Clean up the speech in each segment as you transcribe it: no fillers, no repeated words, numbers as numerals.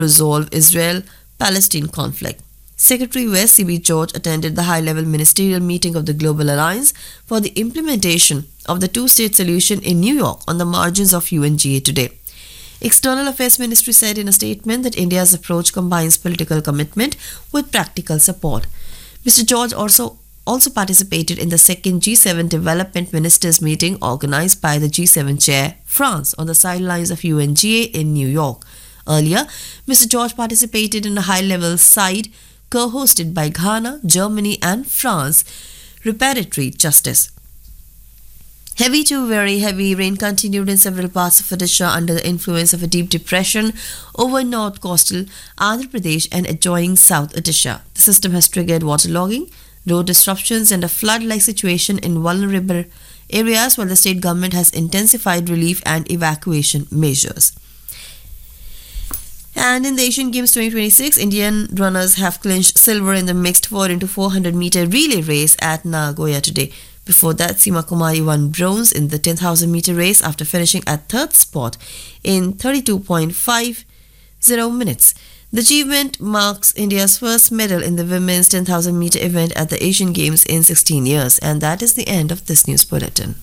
resolve Israel-Palestine conflict. Secretary West C.B. George attended the high-level ministerial meeting of the Global Alliance for the implementation of the two-state solution in New York on the margins of UNGA today. External Affairs Ministry said in a statement that India's approach combines political commitment with practical support. Mr. George also participated in the second G7 Development Ministers meeting organized by the G7 chair, France, on the sidelines of UNGA in New York. Earlier, Mr. George participated in a high-level side co-hosted by Ghana, Germany and France, Reparatory Justice. Heavy to very heavy rain continued in several parts of Odisha under the influence of a deep depression over north coastal Andhra Pradesh and adjoining South Odisha. The system has triggered waterlogging, road disruptions and a flood-like situation in vulnerable areas, while the state government has intensified relief and evacuation measures. And in the Asian Games 2026, Indian runners have clinched silver in the mixed 4x400 meter relay race at Nagoya today. Before that, Seema Kumari won bronze in the 10,000 meter race after finishing at third spot in 32.50 minutes. The achievement marks India's first medal in the women's 10,000 meter event at the Asian Games in 16 years. And that is the end of this news bulletin.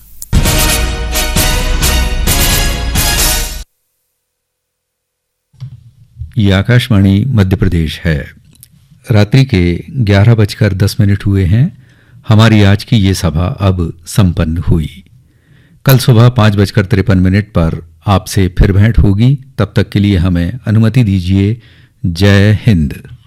ये आकाशवाणी मध्य प्रदेश है। रात्रि के 11:10 हुए हैं। हमारी आज की ये सभा अब संपन्न हुई। कल सुबह 5:53 पर आपसे फिर भेंट होगी। तब तक के लिए हमें अनुमति दीजिए। जय हिंद।